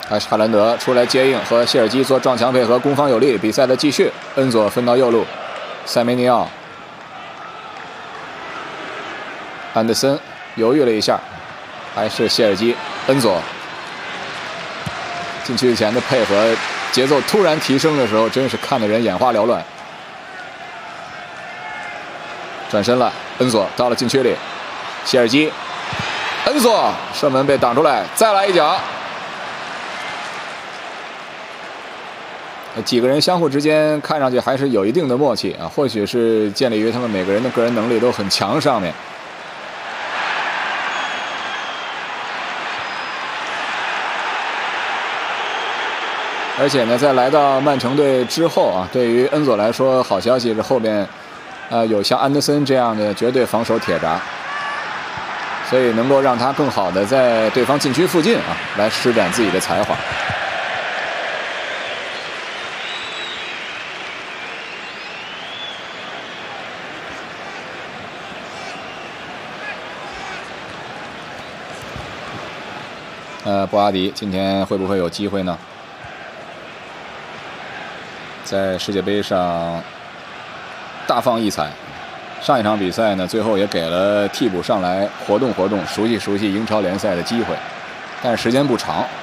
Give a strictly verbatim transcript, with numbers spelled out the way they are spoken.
还是哈兰德出来接应，和谢尔基做撞墙配合，攻防有力。比赛的继续，恩佐分到右路，塞梅尼奥，安德森犹豫了一下，还是谢尔基，恩佐。禁区前的配合节奏突然提升的时候，真是看得人眼花缭乱。转身了，恩佐到了禁区里，谢尔基，恩佐射门被挡出来，再来一脚。几个人相互之间看上去还是有一定的默契啊，或许是建立于他们每个人的个人能力都很强上面。而且呢，在来到曼城队之后啊，对于恩佐来说，好消息是后边，呃，有像安德森这样的绝对防守铁闸，所以能够让他更好的在对方禁区附近啊来施展自己的才华。呃，布阿迪今天会不会有机会呢？在世界杯上大放异彩。上一场比赛呢，最后也给了替补上来活动活动、熟悉熟悉英超联赛的机会，但是时间不长。